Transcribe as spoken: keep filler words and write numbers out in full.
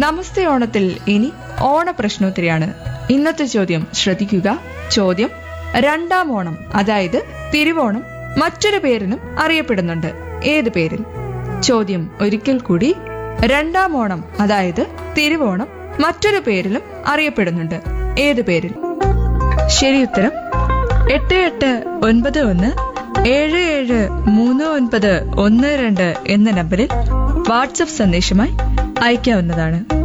നമസ്തേ ഓണത്തിൽ ഇനി ഓണപ്രശ്നോത്തരിയാണ്. ഇന്നത്തെ ചോദ്യം ശ്രദ്ധിക്കുക. ചോദ്യം: രണ്ടാം ഓണം അതായത് തിരുവോണം മറ്റൊരു പേരിലും അറിയപ്പെടുന്നുണ്ട്. ഏത് പേരിൽ? ചോദ്യം ഒരിക്കൽ കൂടി. രണ്ടാം ഓണം അതായത് തിരുവോണം മറ്റൊരു പേരിലും അറിയപ്പെടുന്നുണ്ട്. ഏത് പേരിൽ? ശരിയുത്തരം എട്ട് എട്ട് ഒൻപത് ഒന്ന് ഏഴ് ഏഴ് മൂന്ന് ഒൻപത് ഒന്ന് രണ്ട് എന്ന നമ്പറിൽ വാട്സപ്പ് സന്ദേശമായി അയക്കാവുന്നതാണ്.